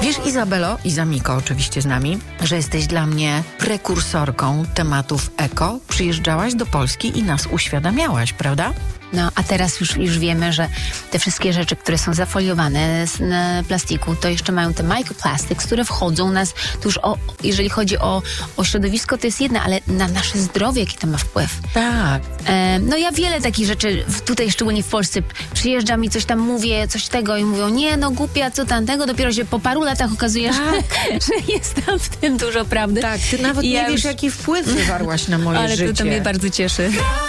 Wiesz, Izabelo, Izamiko oczywiście z nami, że jesteś dla mnie prekursorką tematów eko. Przyjeżdżałaś do Polski i nas uświadamiałaś, prawda? No, a teraz już wiemy, że te wszystkie rzeczy, które są zafoliowane z plastiku, to jeszcze mają te microplastics, które wchodzą nas, to już jeżeli chodzi o środowisko, to jest jedno, ale na nasze zdrowie, jaki to ma wpływ. Tak. No ja wiele takich rzeczy, tutaj szczególnie w Polsce, przyjeżdżam i coś tam mówię, coś tego i mówią, nie, no głupia, co tamtego, dopiero się po paru latach okazuje, że jest tam w tym dużo prawdy. Tak, ty nawet nie wiesz, jaki wpływ wywarłaś na moje życie. Ale to mnie bardzo cieszy.